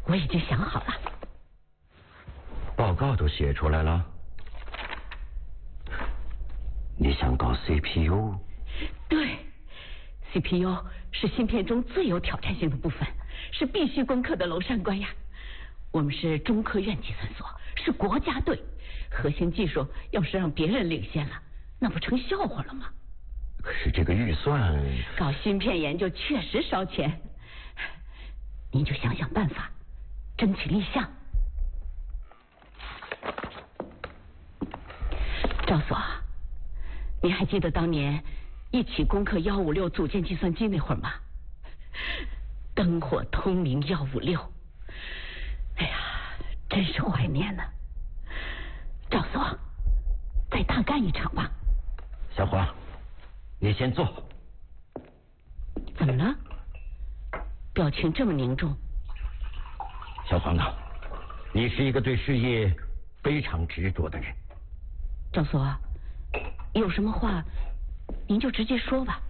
我已经想好了。 报告都写出来了。你想搞 CPU？ 对 ，CPU 是芯片中最有挑战性的部分，是必须攻克的娄山关呀。我们是中科院计算所，是国家队，核心技术要是让别人领先了，那不成笑话了吗？ 可是这个预算， 搞芯片研究确实烧钱，您就想想办法，争取立项。赵所，你还记得当年一起攻克156组件计算机那会儿吗？灯火通明156，哎呀，真是怀念呢。赵所，再大干一场吧。 小黄，你先坐。 怎么了？表情这么凝重。 小黄啊，你是一个对事业非常执着的人。 赵所，有什么话您就直接说吧。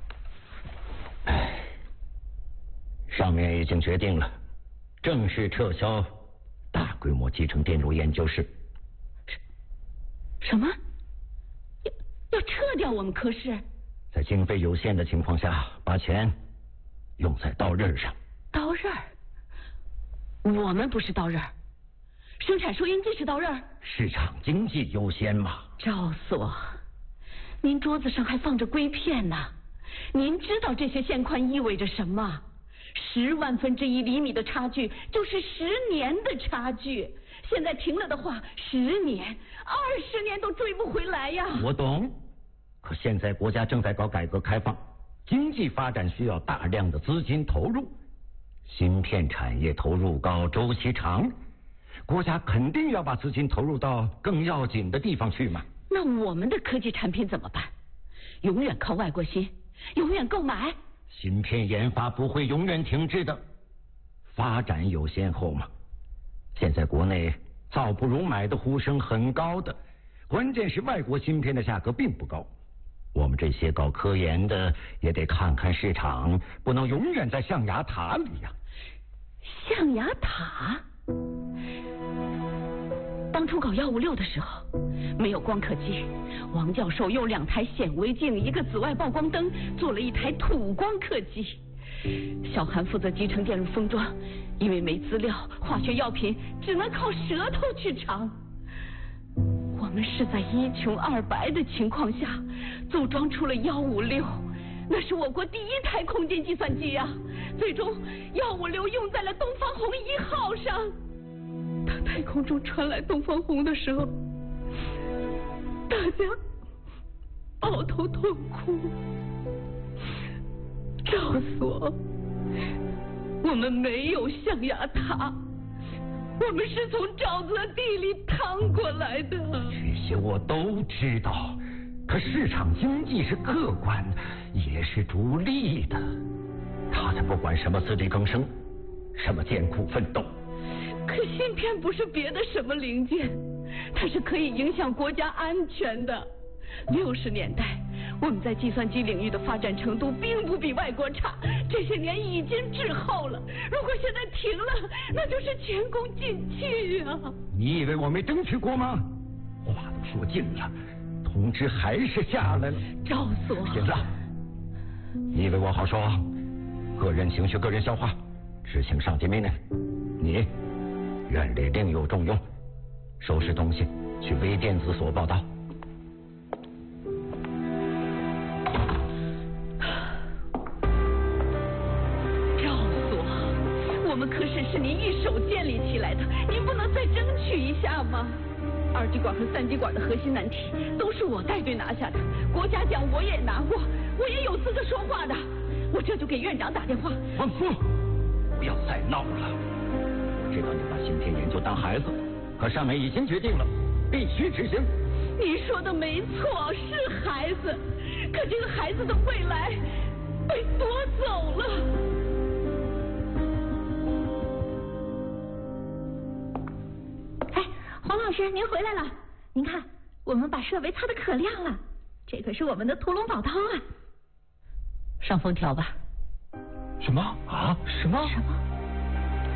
上面已经决定了，正式撤销大规模集成电路研究室。 什么？要撤掉我们科室？ 在经费有限的情况下，把钱用在刀刃上。 刀刃？我们不是刀刃，生产收音机是刀刃。 市场经济优先嘛。 赵所，您桌子上还放着硅片呢，您知道这些现况意味着什么？10万分之1厘米的差距就是10年的差距，现在停了的话，10年、20年都追不回来呀。 我懂，可现在国家正在搞改革开放，经济发展需要大量的资金投入，芯片产业投入高，周期长，国家肯定要把资金投入到更要紧的地方去嘛。 那我们的科技产品怎么办？永远靠外国芯，永远购买？ 芯片研发不会永远停滞的，发展有先后嘛。现在国内造不如买的呼声很高的，关键是外国芯片的价格并不高。我们这些搞科研的也得看看市场，不能永远在象牙塔里呀。 象牙塔？当初搞156的时候，没有光刻机，王教授用2台显微镜、1个紫外曝光灯做了1台土光刻机。小韩负责集成电路封装，因为没资料，化学药品只能靠舌头去尝。我们是在一穷二白的情况下组装出了156，那是我国第1台空间计算机啊！最终156用在了东方红1号上。当太空中传来东方红的时候，大家抱头痛哭。赵所，我们没有象牙塔，我们是从沼泽地里趟过来的。 这些我都知道，可市场经济是客观的，也是逐利的，他才不管什么自力更生，什么艰苦奋斗。 可芯片不是别的什么零件，它是可以影响国家安全的。60年代，我们在计算机领域的发展程度并不比外国差，这些年已经滞后了。如果现在停了，那就是前功尽弃啊！ 你以为我没争取过吗？话都说尽了，通知还是下来了。 赵所， 行了，你以为我好说？个人情绪个人消化，执行上级命令。你院里另有重用，收拾东西去微电子所报道。 赵所，我们科室是您一手建立起来的，您不能再争取一下吗？2极管和3极管的核心难题都是我带队拿下的，国家奖我也拿过，我也有资格说话的。我这就给院长打电话。 王叔，不要再闹了。我知道你把芯片研究当孩子，可上面已经决定了，必须执行。 你说的没错，是孩子，可这个孩子的未来被夺走了。 哎，黄老师，您回来了。您看，我们把设备擦得可亮了，这可是我们的屠龙宝刀啊。 上封条吧。 什么啊？什么？ 什么？